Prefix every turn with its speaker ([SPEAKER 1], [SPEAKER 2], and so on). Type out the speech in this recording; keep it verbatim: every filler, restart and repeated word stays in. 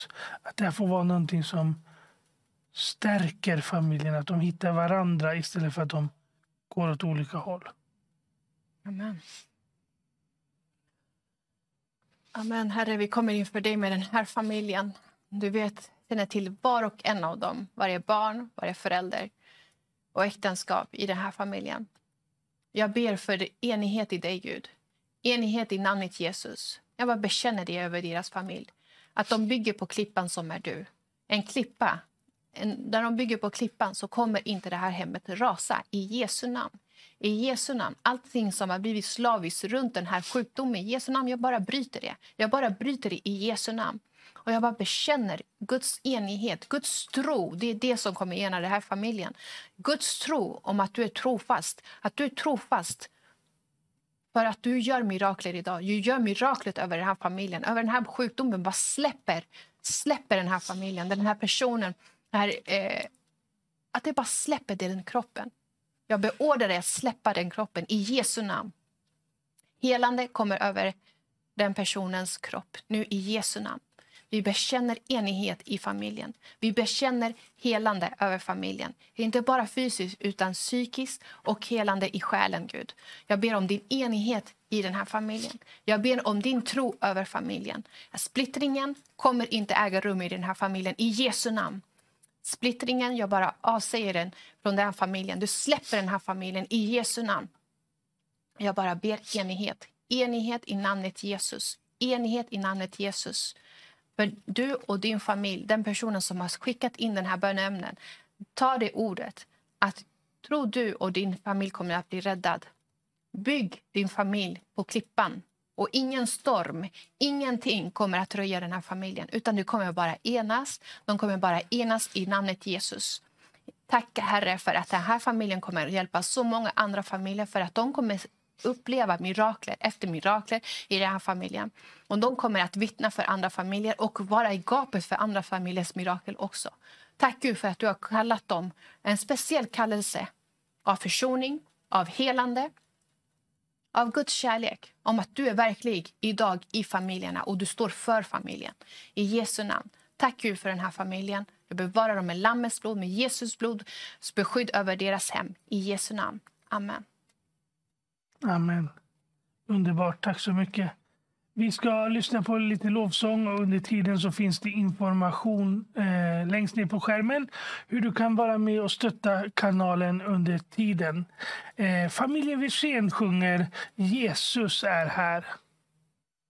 [SPEAKER 1] Att det här får vara någonting som stärker familjen. Att de hittar varandra istället för att de går åt olika håll.
[SPEAKER 2] Amen. Amen, Herre, vi kommer inför dig med den här familjen. Du vet, känner till var och en av dem. Varje barn, varje förälder och äktenskap i den här familjen. Jag ber för enighet i dig, Gud. Enighet i namnet Jesus. Jag bara bekänner det över deras familj. Att de bygger på klippan som är du. En klippa. En, där de bygger på klippan så kommer inte det här hemmet rasa. I Jesu namn. I Jesu namn. Allting som har blivit slaviskt runt den här sjukdomen. I Jesu namn, jag bara bryter det. Jag bara bryter det i Jesu namn. Och jag bara bekänner Guds enighet, Guds tro. Det är det som kommer ena den här familjen. Guds tro om att du är trofast. Att du är trofast. För att du gör mirakler idag. Du gör miraklet över den här familjen. Över den här sjukdomen. Bara släpper. Släpper den här familjen. Den här personen. Här, eh, att det bara släpper den kroppen. Jag beordrar dig att släppa den kroppen i Jesu namn. Helande kommer över den personens kropp. Nu i Jesu namn. Vi bekänner enighet i familjen. Vi bekänner helande över familjen. Inte bara fysiskt utan psykiskt och helande i själen, Gud. Jag ber om din enighet i den här familjen. Jag ber om din tro över familjen. Splittringen kommer inte äga rum i den här familjen i Jesu namn. Splittringen, jag bara avsäger den från den här familjen. Du släpper den här familjen i Jesu namn. Jag bara ber enighet. Enighet i namnet Jesus. Enighet i namnet Jesus. För du och din familj, den personen som har skickat in den här böneämnen, ta det ordet att tro du och din familj kommer att bli räddad. Bygg din familj på klippan och ingen storm, ingenting kommer att röja den här familjen utan du kommer bara enas, de kommer bara enas i namnet Jesus. Tack Herre för att den här familjen kommer att hjälpa så många andra familjer för att de kommer uppleva mirakler efter mirakler i den här familjen. Och de kommer att vittna för andra familjer och vara i gapet för andra familjers mirakel också. Tack Gud för att du har kallat dem en speciell kallelse av försoning, av helande, av Guds kärlek. Om att du är verklig idag i familjerna och du står för familjen. I Jesu namn. Tack Gud för den här familjen. Jag bevarar dem med Lammets blod, med Jesus blod. Beskydd över deras hem. I Jesu namn. Amen.
[SPEAKER 1] Amen. Underbart, tack så mycket. Vi ska lyssna på lite lovsång och under tiden så finns det information eh, längst ner på skärmen hur du kan vara med och stötta kanalen under tiden. Eh, familjen Wirsén sjunger Jesus är här.